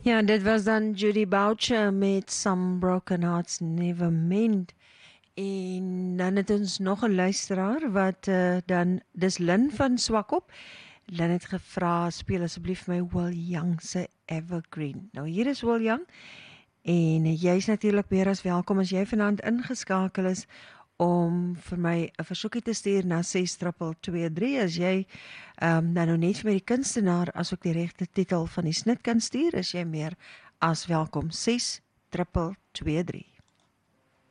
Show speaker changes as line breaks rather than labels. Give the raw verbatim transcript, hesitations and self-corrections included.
Ja, dit was dan Judy Boucher met Some Broken Hearts Never Mend. En dan het ons nog 'n luisteraar wat uh, dan dis Lynn van Swakop. Lynn het gevra, speel asseblief my Will Young se Evergreen. Nou hier is Will Young en uh, jy's natuurlik meer as welkom as jy vanaand ingeskakel is om vir my 'n versoekie te stuur na ses twee twee drie as jy um, dan nou net vir my die kunstenaar asook die regte titel van die snit kan stuur, is jy meer as welkom. ses twee twee drie.